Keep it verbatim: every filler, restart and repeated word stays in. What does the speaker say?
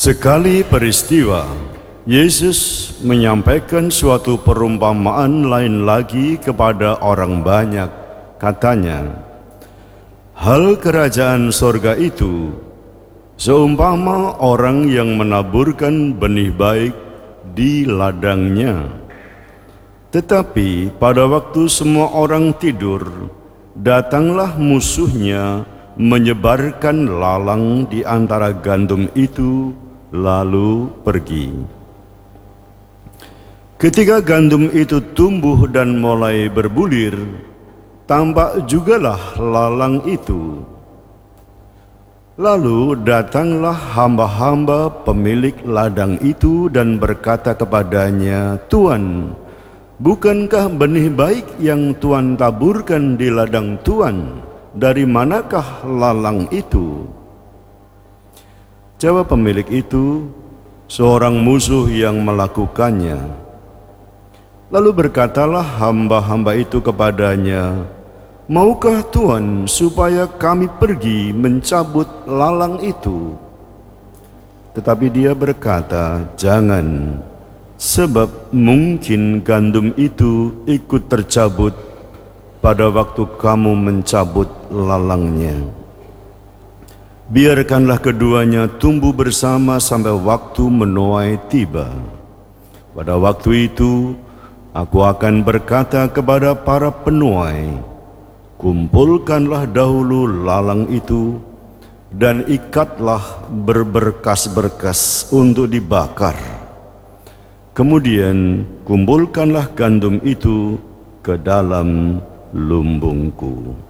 Sekali peristiwa, Yesus menyampaikan suatu perumpamaan lain lagi kepada orang banyak. Katanya, hal kerajaan sorga itu seumpama orang yang menaburkan benih baik di ladangnya. Tetapi pada waktu semua orang tidur, datanglah musuhnya menyebarkan lalang di antara gandum itu, lalu pergi. Ketika gandum itu tumbuh dan mulai berbulir, tampak jugalah lalang itu. Lalu datanglah hamba-hamba pemilik ladang itu dan berkata kepadanya, "Tuan, bukankah benih baik yang Tuan taburkan di ladang Tuan? Dari manakah lalang itu?" Jawab pemilik itu, "Seorang musuh yang melakukannya." Lalu berkatalah hamba-hamba itu kepadanya, "Maukah Tuan supaya kami pergi mencabut lalang itu?" Tetapi dia berkata, "Jangan, sebab mungkin gandum itu ikut tercabut pada waktu kamu mencabut lalangnya. Biarkanlah keduanya tumbuh bersama sampai waktu menuai tiba. Pada waktu itu, aku akan berkata kepada para penuai, kumpulkanlah dahulu lalang itu dan ikatlah berberkas-berkas untuk dibakar. Kemudian kumpulkanlah gandum itu ke dalam lumbungku."